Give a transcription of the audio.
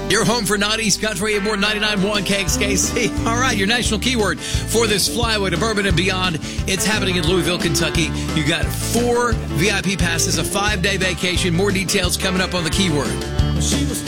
Your home for 90s country and more 99.1 KXKC. All right, your national keyword for this flyaway to Bourbon and beyond. It's happening in Louisville, Kentucky. You got 4 VIP passes, a 5-day vacation. More details coming up on the keyword.